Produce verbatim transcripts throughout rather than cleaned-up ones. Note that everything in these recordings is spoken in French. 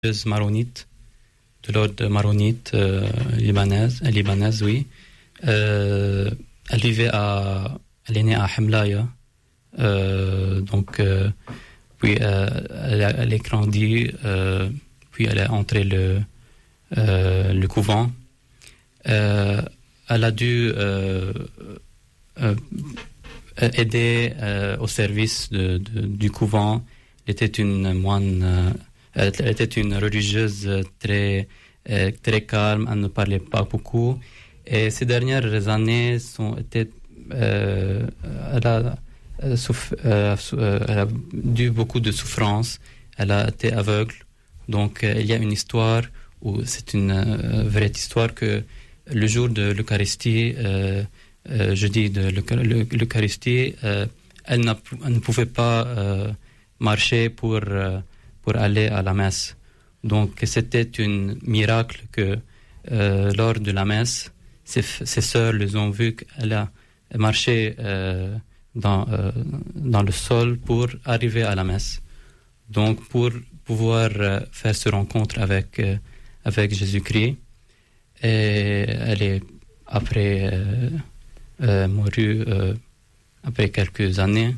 maronite, de l'ordre maronite euh, libanaise, libanaise, oui. Euh, elle vivait à, elle est née à Hemlaya, euh, donc euh, puis euh, elle, a, elle est grandie, euh, puis elle est entrée le euh, le couvent. Euh, elle a dû euh, euh, aider euh, au service de, de, du couvent. Elle était une moine, euh, elle était une religieuse très euh, très calme. Elle ne parlait pas beaucoup. Et ces dernières années sont été, euh, elle a euh, souff- euh, elle a dû beaucoup de souffrance. Elle a été aveugle. Donc euh, il y a une histoire où c'est une euh, vraie histoire que le jour de l'Eucharistie, euh, euh, jeudi de l'Eucharistie, euh, elle, n'a, elle ne pouvait pas euh, marcher pour euh, pour aller à la messe. Donc c'était un miracle que euh, lors de la messe, ses, ses sœurs les ont vu qu'elle a marché euh, dans euh, dans le sol pour arriver à la messe. Donc pour pouvoir euh, faire ce rencontre avec euh, avec Jésus-Christ. Et elle est après euh, euh, morue euh, après quelques années.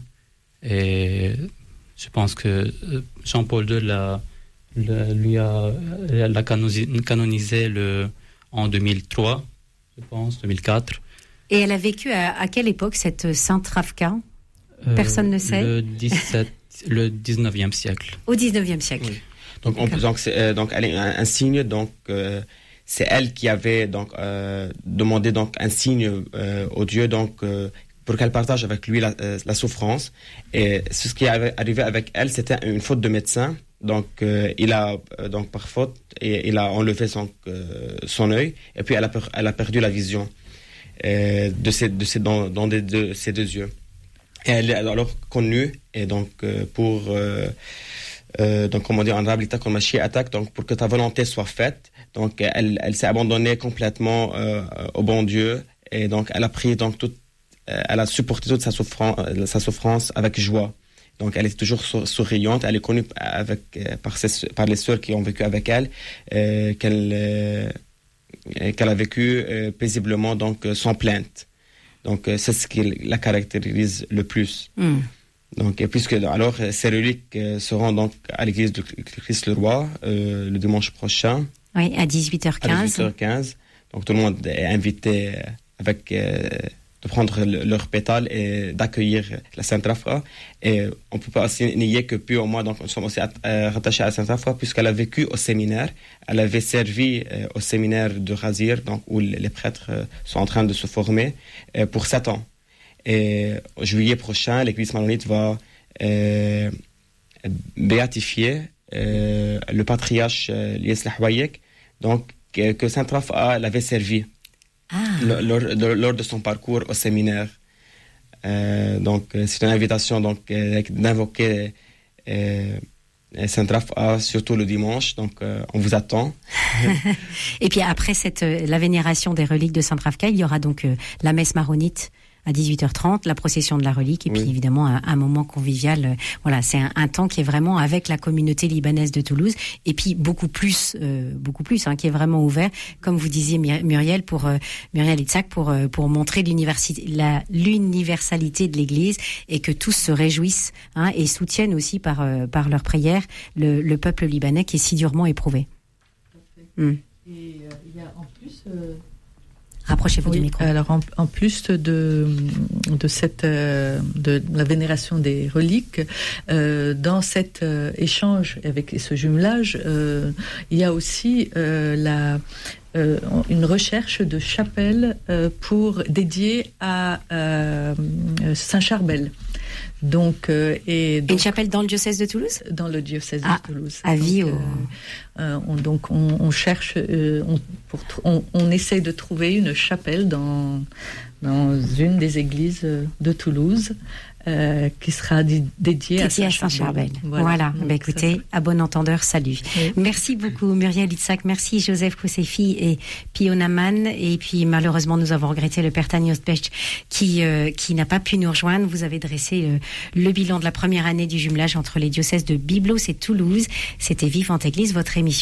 Et je pense que Jean-Paul deux l'a, l'a, lui a, l'a canonisé le, en deux mille trois, je pense, deux mille quatre. Et elle a vécu à, à quelle époque, cette Sainte Ravka ? Personne ne euh, sait. Le dix-sept, le dix-neuvième siècle. Au dix-neuvième siècle. Oui. Donc, on, donc, c'est, euh, donc, elle est un, un signe, donc, euh, c'est elle qui avait donc euh, demandé donc un signe euh, au Dieu donc euh, pour qu'elle partage avec lui la, euh, la souffrance. Et ce qui est arrivé avec elle, c'était une faute de médecin. Donc euh, il a euh, donc par faute et il a enlevé son euh, son œil et puis elle a per- elle a perdu la vision euh, de ses de ses dans, dans des, de ses deux yeux. Et elle est alors connue et donc euh, pour euh, Euh, donc, comme on dit en arabe, l'État comme Mashiach attaque, donc pour que ta volonté soit faite. Donc, elle, elle s'est abandonnée complètement euh, au bon Dieu et donc elle a pris donc toute, euh, elle a supporté toute sa souffrance, euh, sa souffrance avec joie. Donc, elle est toujours sou- souriante. Elle est connue avec euh, par ses, par les sœurs qui ont vécu avec elle, euh, qu'elle euh, qu'elle a vécu euh, paisiblement donc sans plainte. Donc, euh, c'est ce qui la caractérise le plus. Mm. Donc, et puisque alors ces reliques euh, seront donc à l'église du Christ le Roi euh, le dimanche prochain. Oui, à dix-huit heures quinze. À dix-huit heures quinze. Donc tout le monde est invité avec euh, de prendre le, leur pétale et d'accueillir la Sainte Rafra. Et on peut pas aussi nier que puis au moins donc nous sommes aussi euh, rattachés à la Sainte Rafra puisqu'elle a vécu au séminaire. Elle avait servi euh, au séminaire de Razir, donc où les prêtres euh, sont en train de se former euh, pour sept ans. Et en juillet prochain, l'Église maronite va euh, béatifier euh, le patriarche euh, Lies Lahwayek, donc que, que Sainte Rafa l'avait servi ah. lors, lors, lors de son parcours au séminaire. Euh, donc c'est une invitation donc euh, d'invoquer euh, Sainte Rafa surtout le dimanche, donc euh, on vous attend. Et puis après cette la vénération des reliques de Sainte Ravka, il y aura donc euh, la messe maronite à dix-huit heures trente, la procession de la relique, et oui. Puis évidemment un, un moment convivial. Euh, voilà, c'est un, un temps qui est vraiment avec la communauté libanaise de Toulouse, et puis beaucoup plus, euh, beaucoup plus, hein, qui est vraiment ouvert, comme vous disiez Muriel, pour euh, Muriel Itzhak, pour euh, pour montrer l'université, la l'universalité de l'Église, et que tous se réjouissent, hein, et soutiennent aussi par euh, par leur prière le, le peuple libanais qui est si durement éprouvé. Mm. Et il euh, y a en plus. Euh... Rapprochez-vous oui, du micro. Alors, en, en plus de, de cette, euh, de la vénération des reliques, euh, dans cet euh, échange avec ce jumelage, euh, il y a aussi euh, la, euh, une recherche de chapelle euh, pour dédiée à euh, Saint-Charbel. Donc, euh, et donc, une chapelle dans le diocèse de Toulouse ? Dans le diocèse ah, de Toulouse. À Vie. Donc, au... euh, on, donc on, on cherche, euh, on, pour, on, on essaie de trouver une chapelle dans, dans une des églises de Toulouse. euh, qui sera d- dédié à Saint-Charbel. Voilà. voilà. Bah, écoutez, à bon entendeur, salut. Oui. Merci beaucoup, Muriel Itzhak. Merci, Joseph Koussefi et Piona Mann. Et puis, malheureusement, nous avons regretté le père Tanios Bech qui, euh, qui n'a pas pu nous rejoindre. Vous avez dressé euh, le bilan de la première année du jumelage entre les diocèses de Byblos et Toulouse. C'était Vivante Église, votre émission.